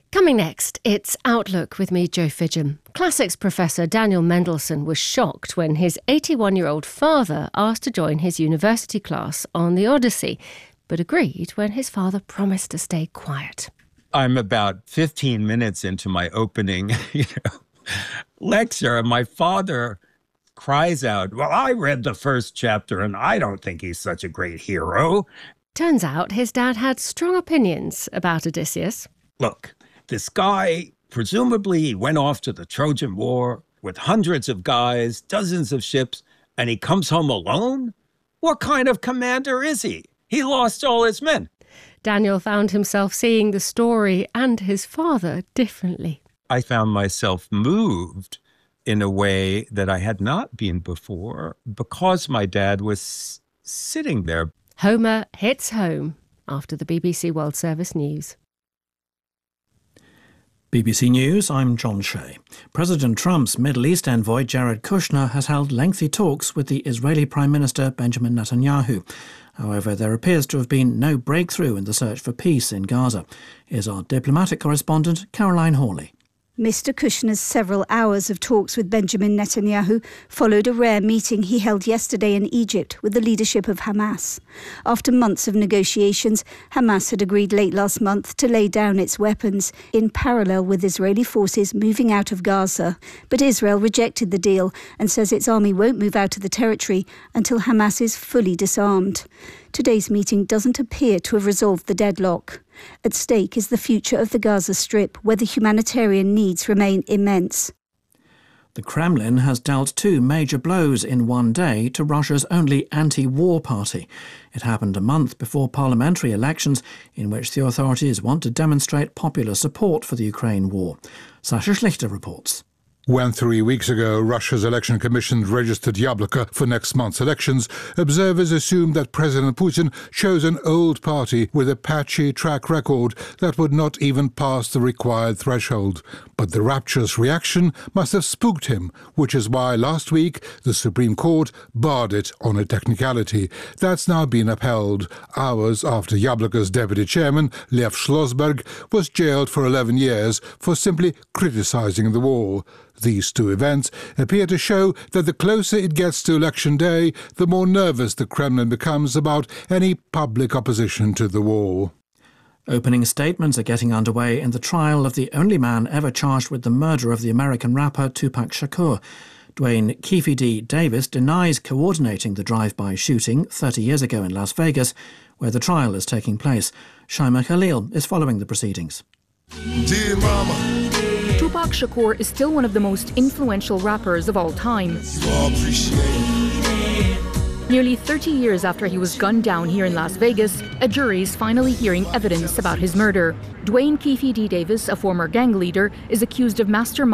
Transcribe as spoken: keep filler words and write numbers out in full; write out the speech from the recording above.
Coming next, it's Outlook with me, Jo Fidgham. Classics professor Daniel Mendelsohn was shocked when his eighty-one-year-old father asked to join his university class on the Odyssey, but agreed when his father promised to stay quiet. I'm about fifteen minutes into my opening you know, lecture, and my father cries out, "Well, I read the first chapter, and I don't think he's such a great hero." Turns out his dad had strong opinions about Odysseus. Look, this guy, presumably he went off to the Trojan War with hundreds of guys, dozens of ships, and he comes home alone? What kind of commander is he? He lost all his men. Daniel found himself seeing the story and his father differently. I found myself moved in a way that I had not been before because my dad was sitting there. Homer hits home after the B B C World Service News. B B C News, I'm John Shea. President Trump's Middle East envoy Jared Kushner has held lengthy talks with the Israeli Prime Minister Benjamin Netanyahu. However, there appears to have been no breakthrough in the search for peace in Gaza. Here's our diplomatic correspondent, Caroline Hawley. Mister Kushner's several hours of talks with Benjamin Netanyahu followed a rare meeting he held yesterday in Egypt with the leadership of Hamas. After months of negotiations, Hamas had agreed late last month to lay down its weapons in parallel with Israeli forces moving out of Gaza. But Israel rejected the deal and says its army won't move out of the territory until Hamas is fully disarmed. Today's meeting doesn't appear to have resolved the deadlock. At stake is the future of the Gaza Strip, where the humanitarian needs remain immense. The Kremlin has dealt two major blows in one day to Russia's only anti-war party. It happened a month before parliamentary elections, in which the authorities want to demonstrate popular support for the Ukraine war. Sasha Schlichter reports. When three weeks ago Russia's election commission registered Yabloko for next month's elections, observers assumed that President Putin chose an old party with a patchy track record that would not even pass the required threshold. But the rapturous reaction must have spooked him, which is why last week the Supreme Court barred it on a technicality. That's now been upheld, hours after Yabloko's deputy chairman, Lev Schlossberg, was jailed for eleven years for simply criticizing the war. These two events appear to show that the closer it gets to election day, the more nervous the Kremlin becomes about any public opposition to the war. Opening statements are getting underway in the trial of the only man ever charged with the murder of the American rapper Tupac Shakur. Dwayne Keefe D. Davis denies coordinating the drive-by shooting thirty years ago in Las Vegas, where the trial is taking place. Shaima Khalil is following the proceedings. Dear Mama. Tupac Shakur is still one of the most influential rappers of all time. Nearly thirty years after he was gunned down here in Las Vegas, a jury is finally hearing evidence about his murder. Dwayne Keefe D. Davis, a former gang leader, is accused of masterminding